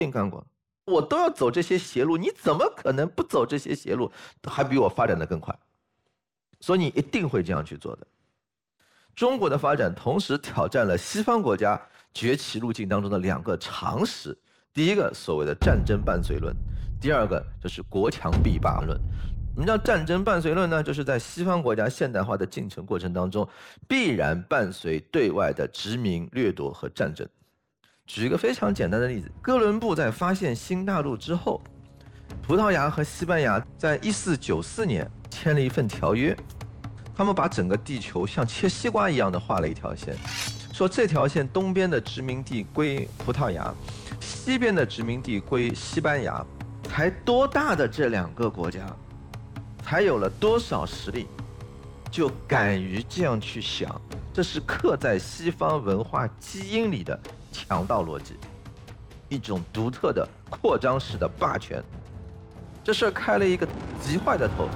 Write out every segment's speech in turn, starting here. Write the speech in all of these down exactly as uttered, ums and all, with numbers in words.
干过，我都要走这些邪路，你怎么可能不走这些邪路，还比我发展的更快？所以你一定会这样去做的。中国的发展同时挑战了西方国家崛起路径当中的两个常识，第一个所谓的战争伴随论，第二个就是国强必霸论。什么叫战争伴随论呢？就是在西方国家现代化的进程过程当中，必然伴随对外的殖民、掠夺和战争。举一个非常简单的例子，哥伦布在发现新大陆之后，葡萄牙和西班牙在一四九四年签了一份条约，他们把整个地球像切西瓜一样的画了一条线，说这条线东边的殖民地归葡萄牙，西边的殖民地归西班牙。才多大的这两个国家，才有了多少实力，就敢于这样去想，这是刻在西方文化基因里的强盗逻辑，一种独特的扩张式的霸权。这事儿开了一个极坏的头。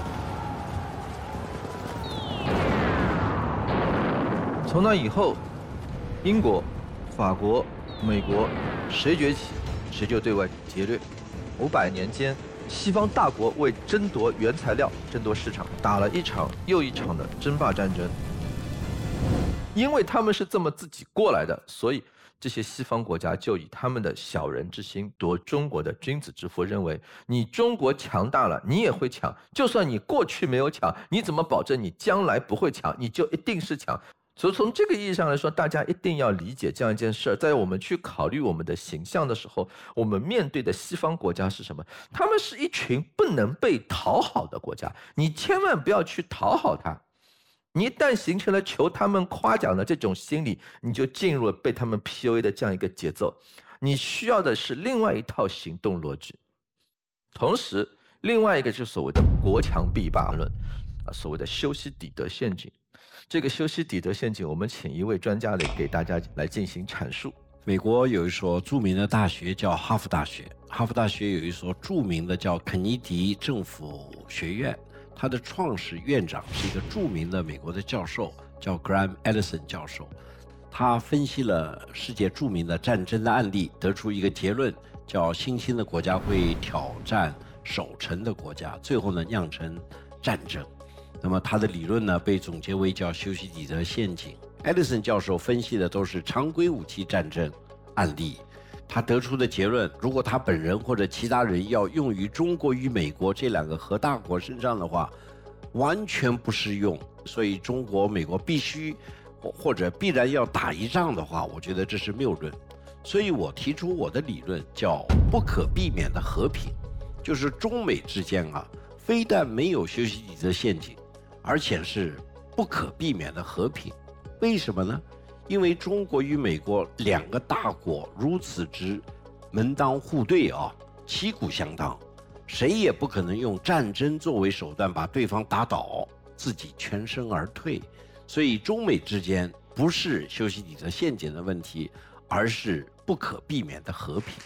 从那以后，英国、法国、美国，谁崛起，谁就对外劫掠。五百年间，西方大国为争夺原材料、争夺市场，打了一场又一场的争霸战争。因为他们是这么自己过来的，所以这些西方国家就以他们的小人之心夺中国的君子之腹，认为你中国强大了，你也会抢。就算你过去没有抢，你怎么保证你将来不会抢？你就一定是抢。所以从这个意义上来说，大家一定要理解这样一件事，在我们去考虑我们的形象的时候，我们面对的西方国家是什么？他们是一群不能被讨好的国家，你千万不要去讨好他。你一旦形成了求他们夸奖的这种心理，你就进入了被他们 P U A 的这样一个节奏。你需要的是另外一套行动逻辑。同时，另外一个就是所谓的国强必霸论，啊，所谓的修昔底德陷阱。这个修昔底德陷阱，我们请一位专家来给大家来进行阐述。 美国有一所著名的大学叫哈佛大学，哈佛大学有一所著名的叫肯尼迪政府学院，它的创始院长是一个著名的美国的教授，叫 Graham Allison 教授。他分析了世界著名的战争的案例，得出一个结论，叫新兴的国家会挑战守成的国家，最后呢酿成战争。那么他的理论呢，被总结为叫修昔底德陷阱。艾利森教授分析的都是常规武器战争案例，他得出的结论，如果他本人或者其他人要用于中国与美国这两个核大国身上的话，完全不适用。所以中国、美国必须或者必然要打一仗的话，我觉得这是谬论。所以我提出我的理论叫不可避免的和平，就是中美之间啊，非但没有修昔底德陷阱，而且是不可避免的和平。为什么呢？因为中国与美国两个大国如此之门当户对啊，旗鼓相当，谁也不可能用战争作为手段把对方打倒，自己全身而退。所以中美之间不是修昔底德陷阱的问题，而是不可避免的和平。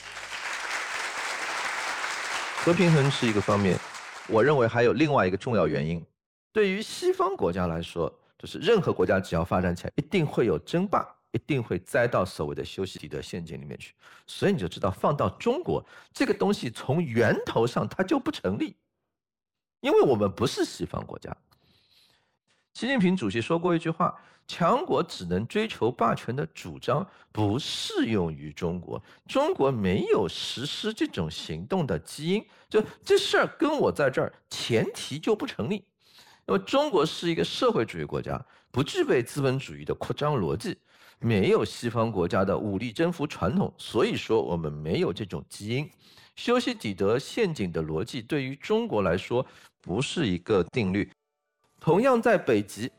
和平衡是一个方面，我认为还有另外一个重要原因。对于西方国家来说，就是任何国家只要发展起来，一定会有争霸，一定会栽到所谓的修昔底德陷阱里面去。所以你就知道，放到中国这个东西从源头上它就不成立，因为我们不是西方国家。习近平主席说过一句话，强国只能追求霸权的主张不适用于中国，中国没有实施这种行动的基因，就这事儿跟我在这儿前提就不成立。因为中国是一个社会主义国家，不具备资本主义的扩张逻辑，没有西方国家的武力征服传统，所以说我们没有这种基因。修昔底德陷阱的逻辑对于中国来说不是一个定律。同样在北极，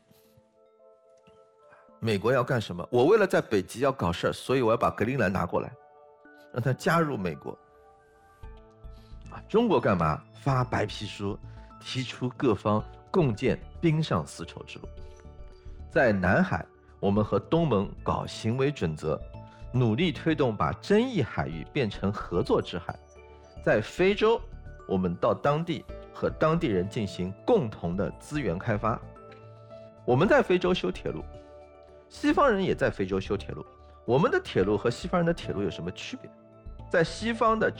美国要干什么？我为了在北极要搞事儿，所以我要把格陵兰拿过来，让它加入美国。啊，中国干嘛？发白皮书，提出各方共建冰上丝绸之路。在南海，我们和东盟搞行为准则，努力推动把争议海域变成合作之海。在非洲，我们到当地和当地人进行共同的资源开发。我们在非洲修铁路，西方人也在非洲修铁路。我们的铁路和西方人的铁路有什么区别？ 在西方的